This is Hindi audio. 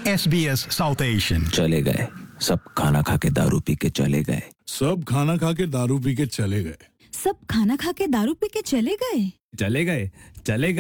SBS South Asian. चले गए सब खाना खा के दारू पी के चले गए। सब खाना खा के दारू पी के चले गए। सब खाना खा के दारू पी के चले गए। चले गए